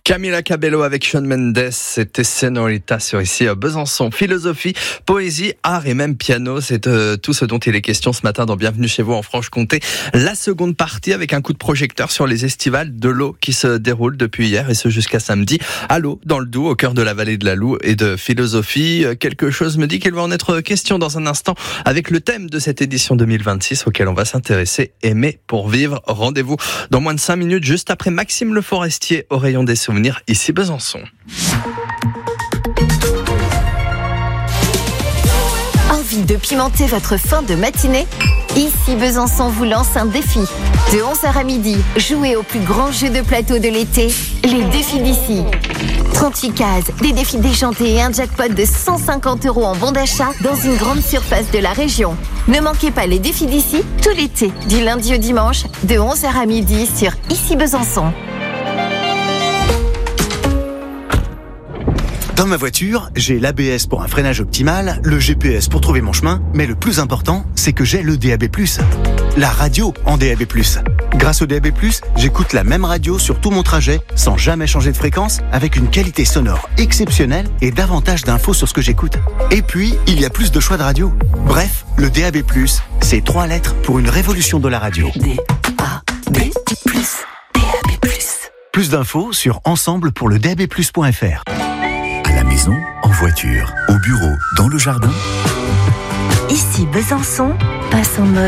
Camila Cabello avec Shawn Mendes, c'était Senorita sur ici à Besançon. Philosophie, poésie, art et même piano, c'est tout ce dont il est question ce matin dans Bienvenue chez vous en Franche-Comté. La seconde partie avec un coup de projecteur sur les estivales de l'eau qui se déroulent depuis hier et ce jusqu'à samedi à l'eau dans le Doubs, au cœur de la vallée de la Loue et de philosophie. Quelque chose me dit qu'il va en être question dans un instant avec le thème de cette édition 2026 auquel on va s'intéresser. Aimer pour vivre. Rendez-vous dans moins de 5 minutes juste après Maxime Le Forestier au rayon des souvenirs ici Besançon. Envie de pimenter votre fin de matinée ? Ici Besançon vous lance un défi. De 11h à midi, jouez au plus grand jeu de plateau de l'été, les défis d'ici. 38 cases, des défis déjantés et un jackpot de 150 € en bon d'achat dans une grande surface de la région. Ne manquez pas les défis d'ici tout l'été, du lundi au dimanche, de 11h à midi sur Ici Besançon. Dans ma voiture, j'ai l'ABS pour un freinage optimal, le GPS pour trouver mon chemin, mais le plus important, c'est que j'ai le DAB+. La radio en DAB+. Grâce au DAB+, j'écoute la même radio sur tout mon trajet, sans jamais changer de fréquence, avec une qualité sonore exceptionnelle et davantage d'infos sur ce que j'écoute. Et puis, il y a plus de choix de radio. Bref, le DAB+, c'est 3 lettres pour une révolution de la radio. DAB+. DAB+. Plus d'infos sur ensemble-pour-le-DAB+.fr. À la maison, en voiture, au bureau, dans le jardin. Ici Besançon passe en mode